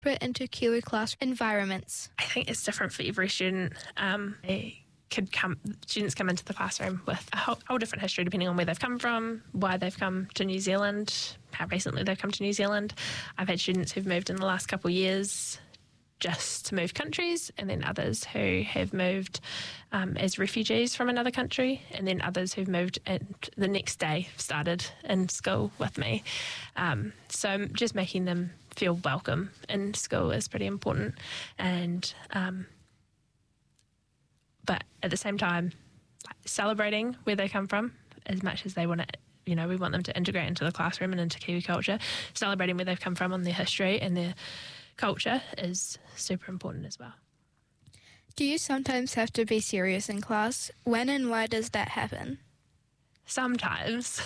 put into Kiwi class environments? I think it's different for every student. Students come into the classroom with a whole different history depending on where they've come from, why they've come to New Zealand, how recently they've come to New Zealand. I've had students who've moved in the last couple of years just to move countries, and then others who have moved as refugees from another country, and then others who've moved and the next day started in school with me. So just making them feel welcome in school is pretty important, and but at the same time, celebrating where they come from as much as they want to. We want them to integrate into the classroom and into Kiwi culture. Celebrating where they've come from and their history and their culture is super important as well. Do you sometimes have to be serious in class? When and why does that happen? Sometimes.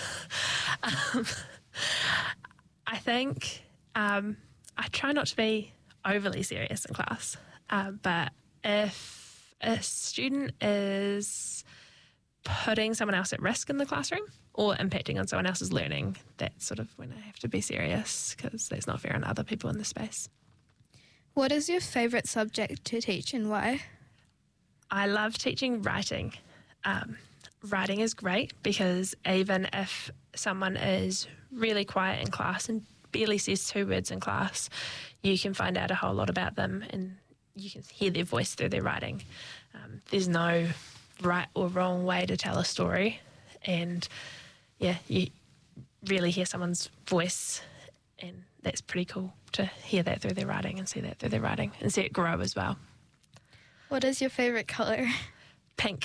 I think I try not to be overly serious in class, but if a student is putting someone else at risk in the classroom or impacting on someone else's learning, that's sort of when I have to be serious, because that's not fair on other people in the space. What is your favourite subject to teach and why? I love teaching writing. Writing is great because even if someone is really quiet in class and barely says 2 words in class, you can find out a whole lot about them and you can hear their voice through their writing. There's no right or wrong way to tell a story, and you really hear someone's voice, and that's pretty cool to hear that through their writing and see that through their writing and see it grow as well. What is your favourite colour? Pink.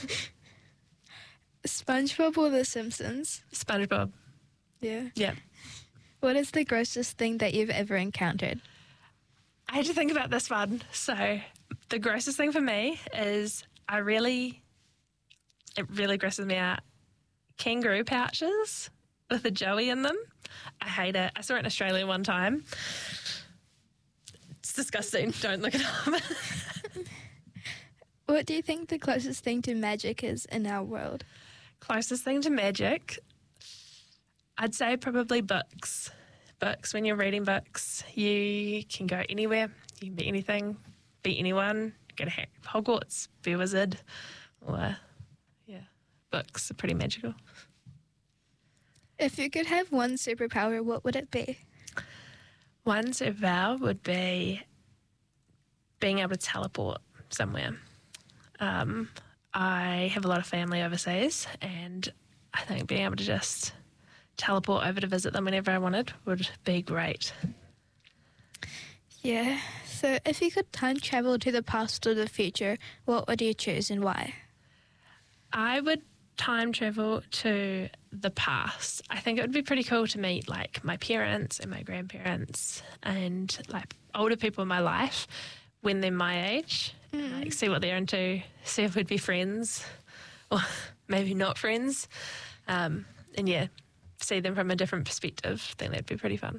SpongeBob or The Simpsons? SpongeBob. Yeah. Yeah. What is the grossest thing that you've ever encountered? I had to think about this one. So the grossest thing for me is it really grosses me out. Kangaroo pouches with a joey in them. I hate it. I saw it in Australia one time. It's disgusting. Don't look it up. What do you think the closest thing to magic is in our world? Closest thing to magic, I'd say probably books. Books, when you're reading books, you can go anywhere. You can be anything, be anyone, go to Hogwarts, be a wizard, or, books are pretty magical. If you could have one superpower, what would it be? One superpower would be being able to teleport somewhere. I have a lot of family overseas, and I think being able to just teleport over to visit them whenever I wanted would be great. Yeah, so if you could time travel to the past or the future, what would you choose and why? I would time travel to the past. I think it would be pretty cool to meet like my parents and my grandparents and like older people in my life when they're my age, like see what they're into, see if we'd be friends or maybe not friends, and see them from a different perspective. I think that'd be pretty fun.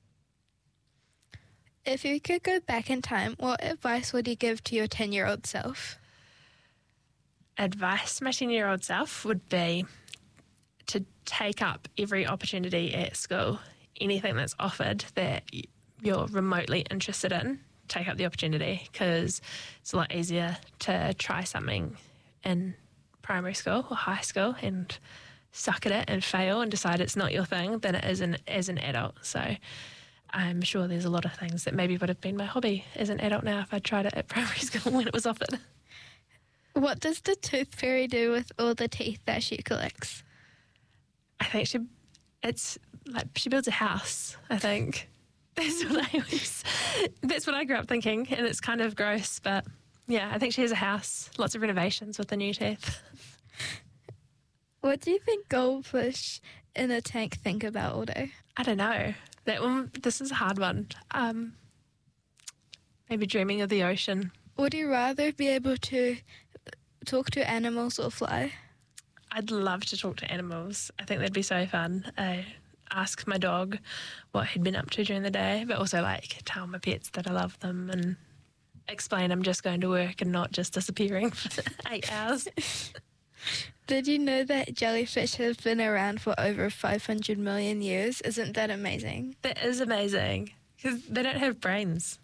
If you could go back in time, what advice would you give to your 10-year-old self? Advice to my 10-year-old self would be to take up every opportunity at school, anything that's offered that you're remotely interested in, take up the opportunity, because it's a lot easier to try something in primary school or high school and suck at it and fail and decide it's not your thing than it is as an adult. So I'm sure there's a lot of things that maybe would have been my hobby as an adult now if I'd tried it at primary school when it was offered. What does the tooth fairy do with all the teeth that she collects? I think she builds a house, I think. That's what I grew up thinking, and it's kind of gross, but yeah, I think she has a house, lots of renovations with the new teeth. What do you think goldfish in a tank think about all day? I don't know. This is a hard one. Maybe dreaming of the ocean. Would you rather be able to talk to animals or fly? I'd love to talk to animals. I think that'd be so fun. Ask my dog what he'd been up to during the day, but also like tell my pets that I love them and explain I'm just going to work and not just disappearing for 8 hours. Did you know that jellyfish have been around for over 500 million years? Isn't that amazing? That is amazing because they don't have brains.